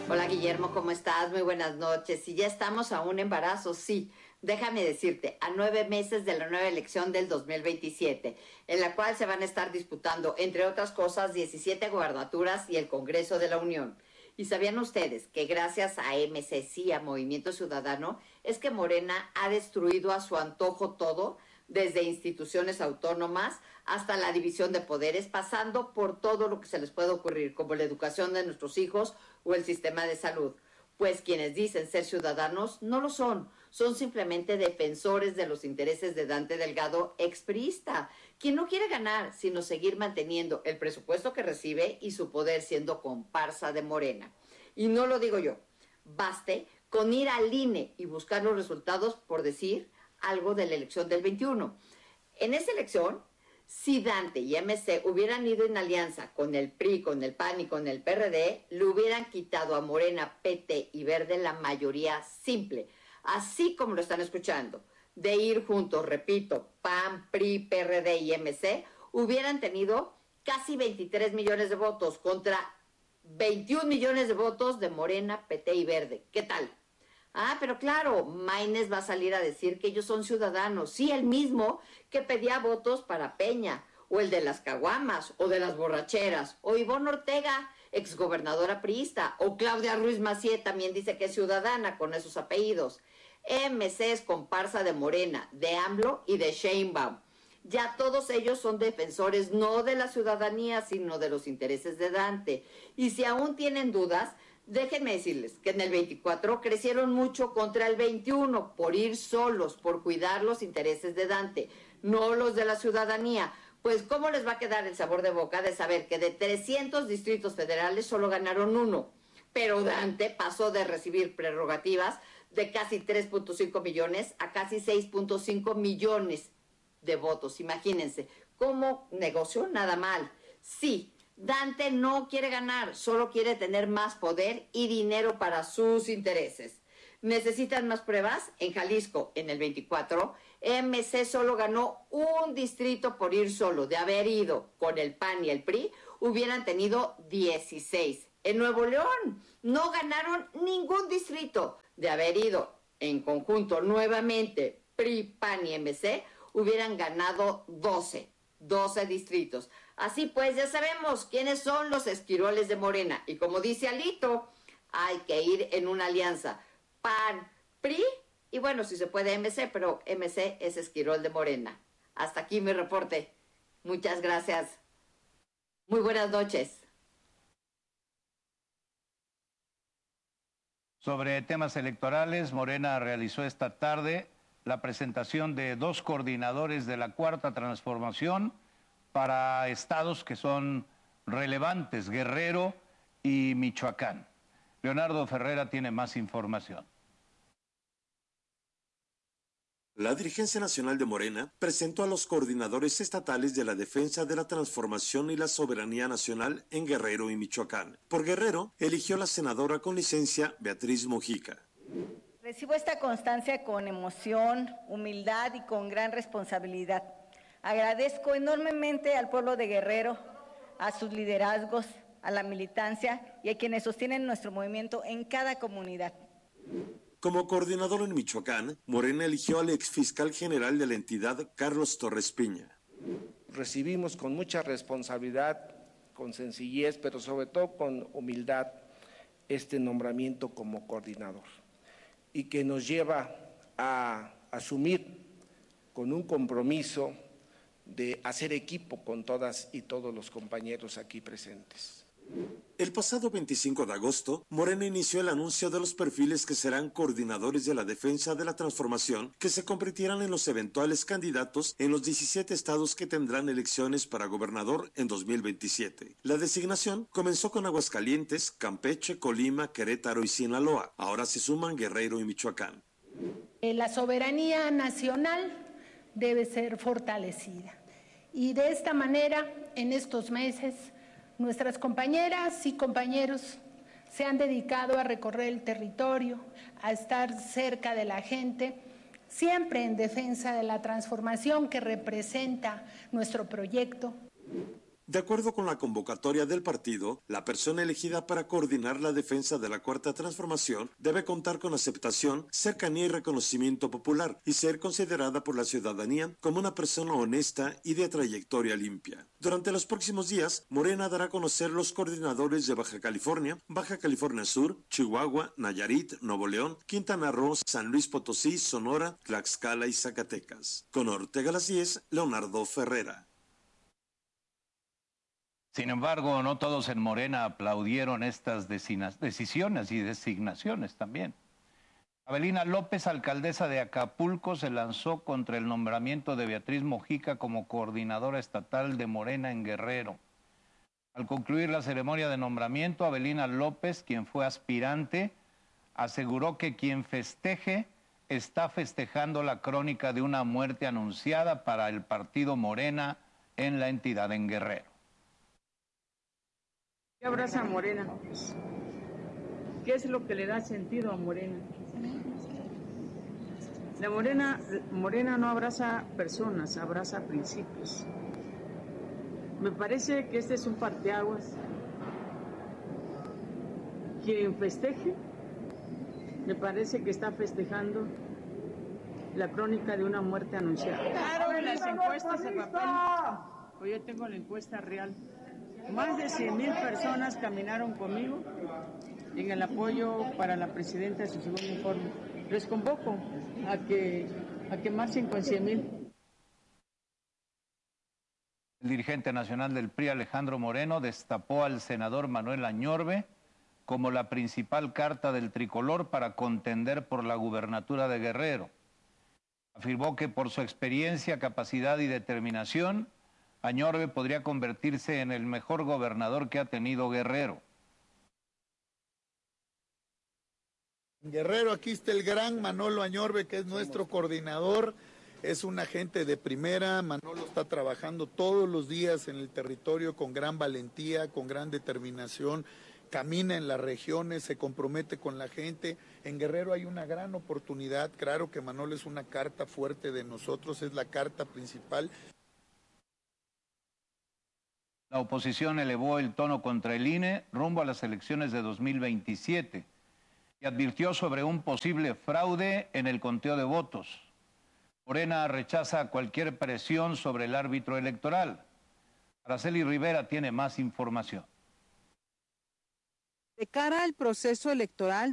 Hola Guillermo, ¿cómo estás? Muy buenas noches. Si ya estamos a un embarazo, sí. Déjame decirte, a 9 meses de la nueva elección del 2027, en la cual se van a estar disputando, entre otras cosas, 17 gubernaturas y el Congreso de la Unión. ¿Y sabían ustedes que gracias a MC, sí, a Movimiento Ciudadano, es que Morena ha destruido a su antojo todo, desde instituciones autónomas hasta la división de poderes, pasando por todo lo que se les puede ocurrir, como la educación de nuestros hijos o el sistema de salud? Pues quienes dicen ser ciudadanos no lo son, son simplemente defensores de los intereses de Dante Delgado, expriista, quien no quiere ganar, sino seguir manteniendo el presupuesto que recibe y su poder siendo comparsa de Morena. Y no lo digo yo, baste con ir al INE y buscar los resultados, por decir algo, de la elección del 21. En esa elección, si Dante y MC hubieran ido en alianza con el PRI, con el PAN y con el PRD, le hubieran quitado a Morena, PT y Verde la mayoría simple, así como lo están escuchando. De ir juntos, repito, PAN, PRI, PRD y MC, hubieran tenido casi 23 millones de votos contra 21 millones de votos de Morena, PT y Verde. ¿Qué tal? Ah, pero claro, Maines va a salir a decir que ellos son ciudadanos. Sí, el mismo que pedía votos para Peña, o el de las caguamas, o de las borracheras, o Ivonne Ortega, exgobernadora priista, o Claudia Ruiz Massieu también dice que es ciudadana con esos apellidos. MC es comparsa de Morena, de AMLO y de Sheinbaum. Ya todos ellos son defensores no de la ciudadanía, sino de los intereses de Dante. Y si aún tienen dudas, déjenme decirles que en el 24 crecieron mucho contra el 21 por ir solos, por cuidar los intereses de Dante, no los de la ciudadanía. Pues ¿cómo les va a quedar el sabor de boca de saber que de 300 distritos federales solo ganaron uno? Pero Dante pasó de recibir prerrogativas de casi 3.5 millones a casi 6.5 millones de votos. Imagínense, ¿cómo negoció? Nada mal. Sí, Dante no quiere ganar, solo quiere tener más poder y dinero para sus intereses. ¿Necesitan más pruebas? En Jalisco, en el 24, MC solo ganó un distrito por ir solo. De haber ido con el PAN y el PRI, hubieran tenido 16. En Nuevo León no ganaron ningún distrito. De haber ido en conjunto nuevamente PRI, PAN y MC, hubieran ganado 12 distritos. Así pues, ya sabemos quiénes son los esquiroles de Morena. Y como dice Alito, hay que ir en una alianza. PAN, PRI y bueno, si se puede MC, pero MC es esquirol de Morena. Hasta aquí mi reporte. Muchas gracias. Muy buenas noches. Sobre temas electorales, Morena realizó esta tarde la presentación de 2 coordinadores de la Cuarta Transformación para estados que son relevantes, Guerrero y Michoacán. Leonardo Ferrera tiene más información. La dirigencia nacional de Morena presentó a los coordinadores estatales de la defensa de la transformación y la soberanía nacional en Guerrero y Michoacán. Por Guerrero, eligió la senadora con licencia Beatriz Mujica. Recibo esta constancia con emoción, humildad y con gran responsabilidad. Agradezco enormemente al pueblo de Guerrero, a sus liderazgos, a la militancia y a quienes sostienen nuestro movimiento en cada comunidad. Como coordinador en Michoacán, Morena eligió al exfiscal general de la entidad, Carlos Torres Piña. Recibimos con mucha responsabilidad, con sencillez, pero sobre todo con humildad, este nombramiento como coordinador y que nos lleva a asumir con un compromiso de hacer equipo con todas y todos los compañeros aquí presentes. El pasado 25 de agosto, Morena inició el anuncio de los perfiles que serán coordinadores de la defensa de la transformación, que se convertirán en los eventuales candidatos en los 17 estados que tendrán elecciones para gobernador en 2027. La designación comenzó con Aguascalientes, Campeche, Colima, Querétaro y Sinaloa. Ahora se suman Guerrero y Michoacán. La soberanía nacional debe ser fortalecida y de esta manera, en estos meses, nuestras compañeras y compañeros se han dedicado a recorrer el territorio, a estar cerca de la gente, siempre en defensa de la transformación que representa nuestro proyecto. De acuerdo con la convocatoria del partido, la persona elegida para coordinar la defensa de la Cuarta Transformación debe contar con aceptación, cercanía y reconocimiento popular y ser considerada por la ciudadanía como una persona honesta y de trayectoria limpia. Durante los próximos días, Morena dará a conocer los coordinadores de Baja California Sur, Chihuahua, Nayarit, Nuevo León, Quintana Roo, San Luis Potosí, Sonora, Tlaxcala y Zacatecas. Con Ortega las 10, Leonardo Ferrera. Sin embargo, no todos en Morena aplaudieron estas decisiones y designaciones también. Avelina López, alcaldesa de Acapulco, se lanzó contra el nombramiento de Beatriz Mojica como coordinadora estatal de Morena en Guerrero. Al concluir la ceremonia de nombramiento, Avelina López, quien fue aspirante, aseguró que quien festeje está festejando la crónica de una muerte anunciada para el partido Morena en la entidad en Guerrero. ¿Qué abraza a Morena? ¿Qué es lo que le da sentido a Morena? La Morena no abraza personas, abraza principios. Me parece que este es un parteaguas. Quien festeje, me parece que está festejando la crónica de una muerte anunciada. Claro, las encuestas de papel. Hoy yo tengo la encuesta real. Más de 100,000 personas caminaron conmigo en el apoyo para la presidenta de su segundo informe. Les convoco a que marchen con 100,000. El dirigente nacional del PRI, Alejandro Moreno, destapó al senador Manuel Añorbe como la principal carta del tricolor para contender por la gubernatura de Guerrero. Afirmó que por su experiencia, capacidad y determinación, Añorbe podría convertirse en el mejor gobernador que ha tenido Guerrero. Guerrero, aquí está el gran Manolo Añorbe, que es nuestro coordinador, es un agente de primera. Manolo está trabajando todos los días en el territorio con gran valentía, con gran determinación, camina en las regiones, se compromete con la gente. En Guerrero hay una gran oportunidad, claro que Manolo es una carta fuerte de nosotros, es la carta principal. La oposición elevó el tono contra el INE rumbo a las elecciones de 2027 y advirtió sobre un posible fraude en el conteo de votos. Morena rechaza cualquier presión sobre el árbitro electoral. Araceli Rivera tiene más información. De cara al proceso electoral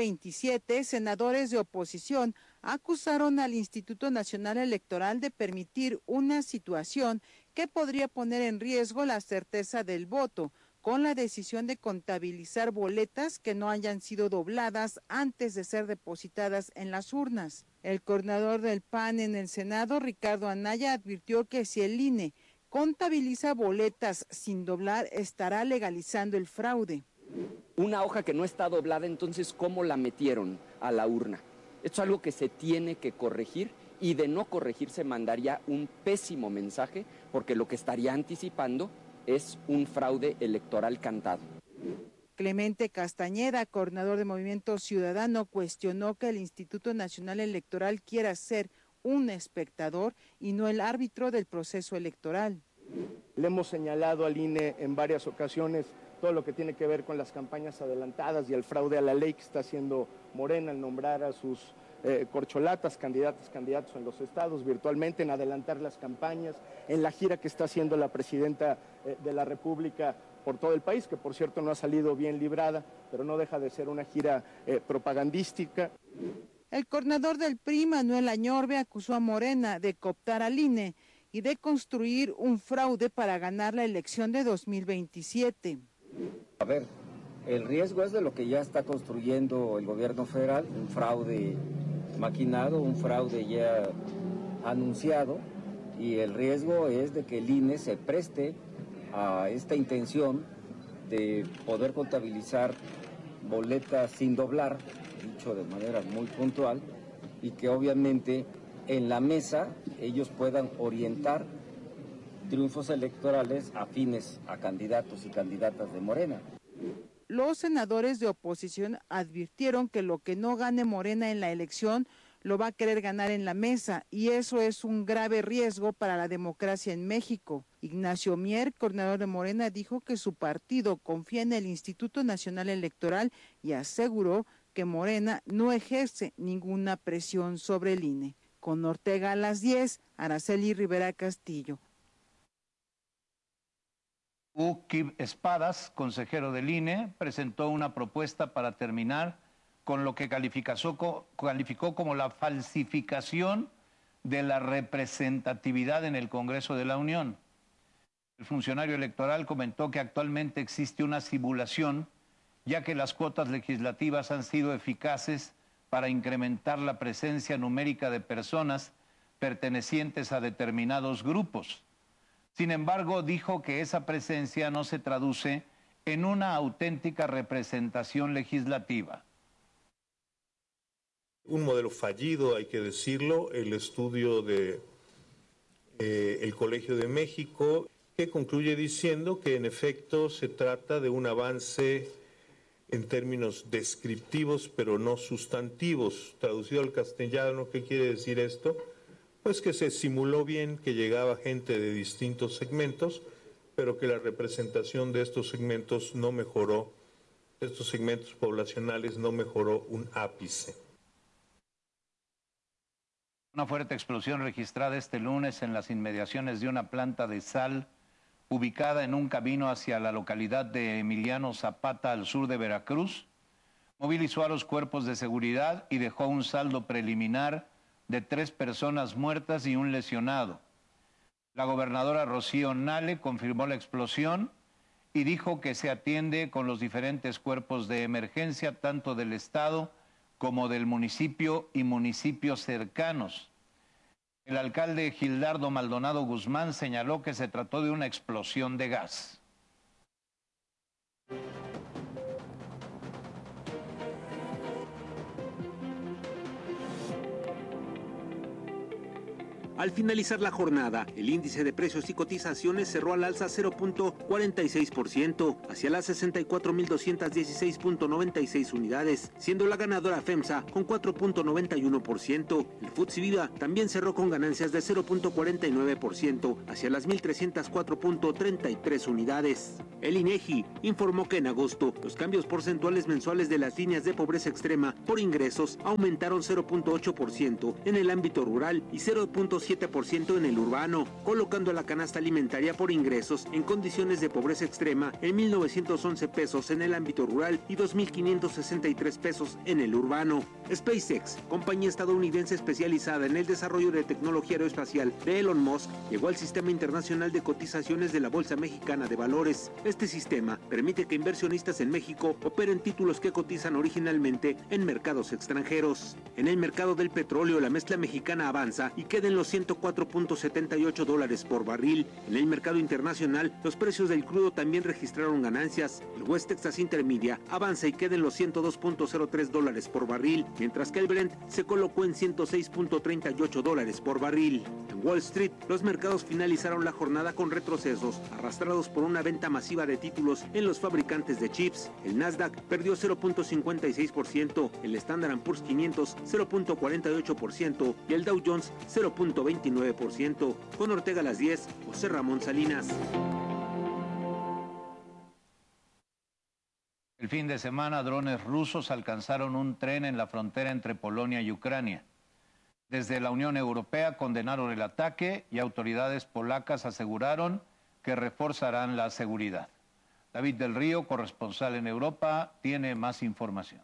2027, senadores de oposición acusaron al Instituto Nacional Electoral de permitir una situación que podría poner en riesgo la certeza del voto, con la decisión de contabilizar boletas que no hayan sido dobladas antes de ser depositadas en las urnas. El coordinador del PAN en el Senado, Ricardo Anaya, advirtió que si el INE contabiliza boletas sin doblar, estará legalizando el fraude. Una hoja que no está doblada, entonces, ¿cómo la metieron a la urna? Esto es algo que se tiene que corregir, y de no corregirse mandaría un pésimo mensaje, porque lo que estaría anticipando es un fraude electoral cantado. Clemente Castañeda, coordinador de Movimiento Ciudadano, cuestionó que el Instituto Nacional Electoral quiera ser un espectador y no el árbitro del proceso electoral. Le hemos señalado al INE en varias ocasiones todo lo que tiene que ver con las campañas adelantadas y el fraude a la ley que está haciendo Morena al nombrar a sus corcholatas, candidatos en los estados, virtualmente, en adelantar las campañas, en la gira que está haciendo la presidenta de la República por todo el país, que por cierto no ha salido bien librada, pero no deja de ser una gira propagandística. El coordinador del PRI, Manuel Añorbe, acusó a Morena de cooptar al INE y de construir un fraude para ganar la elección de 2027. A ver, el riesgo es de lo que ya está construyendo el gobierno federal, un fraude maquinado, un fraude ya anunciado, y el riesgo es de que el INE se preste a esta intención de poder contabilizar boletas sin doblar, dicho de manera muy puntual, y que obviamente en la mesa ellos puedan orientar triunfos electorales afines a candidatos y candidatas de Morena. Los senadores de oposición advirtieron que lo que no gane Morena en la elección lo va a querer ganar en la mesa y eso es un grave riesgo para la democracia en México. Ignacio Mier, coordinador de Morena, dijo que su partido confía en el Instituto Nacional Electoral y aseguró que Morena no ejerce ninguna presión sobre el INE. Con Ortega a las 10, Araceli Rivera Castillo. Uquib Espadas, consejero del INE, presentó una propuesta para terminar con lo que calificó como la falsificación de la representatividad en el Congreso de la Unión. El funcionario electoral comentó que actualmente existe una simulación, ya que las cuotas legislativas han sido eficaces para incrementar la presencia numérica de personas pertenecientes a determinados grupos. Sin embargo, dijo que esa presencia no se traduce en una auténtica representación legislativa. Un modelo fallido, hay que decirlo, el estudio de el Colegio de México, que concluye diciendo que en efecto se trata de un avance en términos descriptivos, pero no sustantivos. Traducido al castellano, ¿qué quiere decir esto? Pues que se simuló bien que llegaba gente de distintos segmentos, pero que la representación de estos segmentos no mejoró, estos segmentos poblacionales no mejoró un ápice. Una fuerte explosión registrada este lunes en las inmediaciones de una planta de sal ubicada en un camino hacia la localidad de Emiliano Zapata al sur de Veracruz, movilizó a los cuerpos de seguridad y dejó un saldo preliminar de 3 personas muertas y un lesionado. La gobernadora Rocío Nale confirmó la explosión y dijo que se atiende con los diferentes cuerpos de emergencia, tanto del Estado como del municipio y municipios cercanos. El alcalde Gildardo Maldonado Guzmán señaló que se trató de una explosión de gas. Al finalizar la jornada, el índice de precios y cotizaciones cerró al alza 0.46% hacia las 64.216.96 unidades, siendo la ganadora FEMSA con 4.91%. El FTSE Viva también cerró con ganancias de 0.49% hacia las 1.304.33 unidades. El INEGI informó que en agosto los cambios porcentuales mensuales de las líneas de pobreza extrema por ingresos aumentaron 0.8% en el ámbito rural y 0.7% en el urbano, colocando a la canasta alimentaria por ingresos en condiciones de pobreza extrema en 1.911 pesos en el ámbito rural y 2.563 pesos en el urbano. SpaceX, compañía estadounidense especializada en el desarrollo de tecnología aeroespacial de Elon Musk, llegó al Sistema Internacional de Cotizaciones de la Bolsa Mexicana de Valores. Este sistema permite que inversionistas en México operen títulos que cotizan originalmente en mercados extranjeros. En el mercado del petróleo, la mezcla mexicana avanza y queda en los $104.78 por barril. En el mercado internacional, los precios del crudo también registraron ganancias. El West Texas Intermedia avanza y queda en los $102.03 por barril, mientras que el Brent se colocó en $106.38 por barril. En Wall Street, los mercados finalizaron la jornada con retrocesos, arrastrados por una venta masiva de títulos en los fabricantes de chips. El Nasdaq perdió 0.56%, el Standard & Poor's 500 0.48% y el Dow Jones 0.29%. Con Ortega a las 10, José Ramón Salinas. El fin de semana, drones rusos alcanzaron un tren en la frontera entre Polonia y Ucrania. Desde la Unión Europea condenaron el ataque y autoridades polacas aseguraron que reforzarán la seguridad. David del Río, corresponsal en Europa, tiene más información.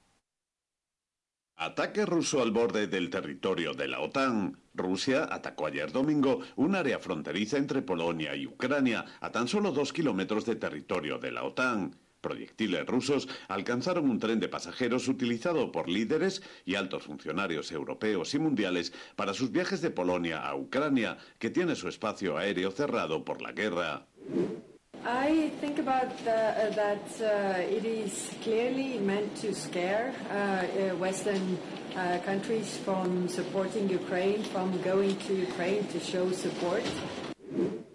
Ataque ruso al borde del territorio de la OTAN. Rusia atacó ayer domingo un área fronteriza entre Polonia y Ucrania, a tan solo 2 kilómetros de territorio de la OTAN. Proyectiles rusos alcanzaron un tren de pasajeros utilizado por líderes y altos funcionarios europeos y mundiales para sus viajes de Polonia a Ucrania, que tiene su espacio aéreo cerrado por la guerra. I think about that it is clearly meant to scare Western countries from supporting Ukraine, from going to Ukraine to show support. En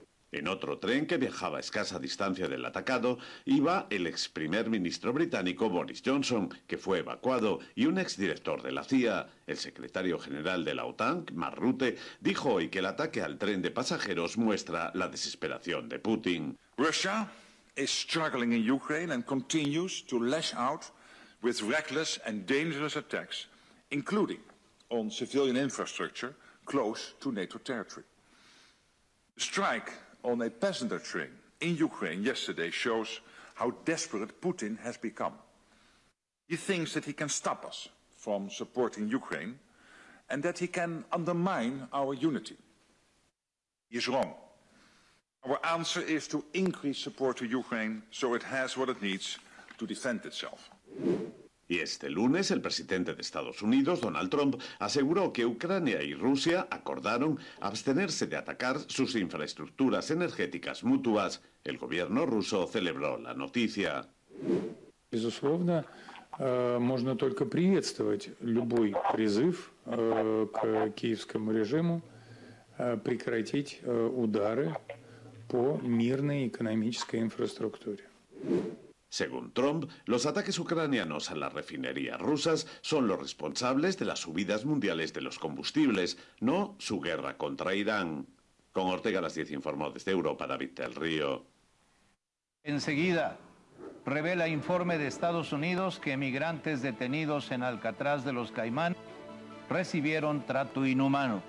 En otro tren que viajaba a escasa distancia del atacado iba el ex primer ministro británico Boris Johnson, que fue evacuado, y un exdirector de la CIA. El secretario general de la OTAN, Mark Rutte, dijo hoy que el ataque al tren de pasajeros muestra la desesperación de Putin. Russia is struggling in Ukraine and continues to lash out with reckless and dangerous attacks, including on civilian infrastructure close to NATO territory. The strike on a passenger train in Ukraine yesterday shows how desperate Putin has become. He thinks that he can stop us from supporting Ukraine and that he can undermine our unity. He is wrong. Our answer is to increase support to Ukraine so it has what it needs to defend itself. Y este lunes el presidente de Estados Unidos, Donald Trump, aseguró que Ucrania y Rusia acordaron abstenerse de atacar sus infraestructuras energéticas mutuas. El gobierno ruso celebró la noticia. Безусловно, можно только приветствовать любой призыв к киевскому режиму прекратить удары по мирной экономической инфраструктуре. Según Trump, los ataques ucranianos a las refinerías rusas son los responsables de las subidas mundiales de los combustibles, no su guerra contra Irán. Con Ortega a las 10 informó desde Europa David del Río. Enseguida, revela informe de Estados Unidos que migrantes detenidos en Alcatraz de los Caimán recibieron trato inhumano.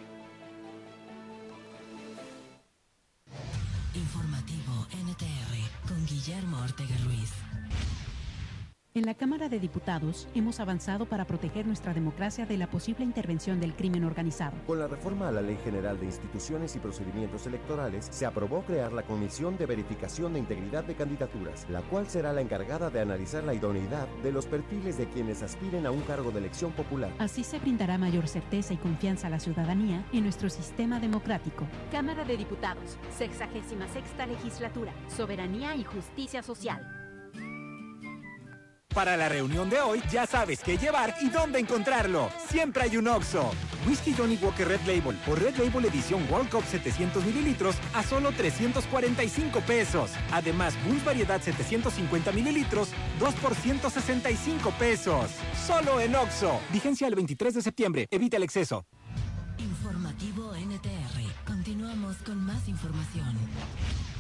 Informativo NTR con Guillermo Ortega Ruiz. En la Cámara de Diputados hemos avanzado para proteger nuestra democracia de la posible intervención del crimen organizado. Con la reforma a la Ley General de Instituciones y Procedimientos Electorales, se aprobó crear la Comisión de Verificación de Integridad de Candidaturas, la cual será la encargada de analizar la idoneidad de los perfiles de quienes aspiren a un cargo de elección popular. Así se brindará mayor certeza y confianza a la ciudadanía en nuestro sistema democrático. Cámara de Diputados, 66ª Legislatura, Soberanía y Justicia Social. Para la reunión de hoy, ya sabes qué llevar y dónde encontrarlo. Siempre hay un Oxxo. Whisky Johnny Walker Red Label o Red Label Edición World Cup 700 mililitros a solo 345 pesos. Además, Bulls Variedad 750 mililitros, 2 por 165 pesos. Solo en Oxxo. Vigencia el 23 de septiembre. Evita el exceso. Informativo NTR. Continuamos con más información.